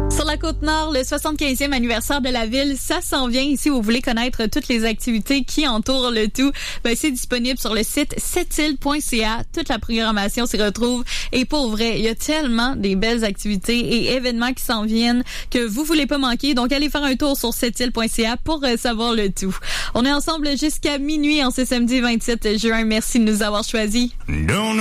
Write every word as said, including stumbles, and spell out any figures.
Sur la Côte-Nord, le soixante-quinzième anniversaire de la ville, ça s'en vient. Si vous voulez connaître toutes les activités qui entourent le tout, ben c'est disponible sur le site sept îles point c a. Toute la programmation s'y retrouve. Et pour vrai, il y a tellement des belles activités et événements qui s'en viennent que vous voulez pas manquer. Donc, allez faire un tour sur sept îles point c a pour euh, savoir le tout. On est ensemble jusqu'à minuit en ce samedi vingt-sept juin. Merci de nous avoir choisis. Non.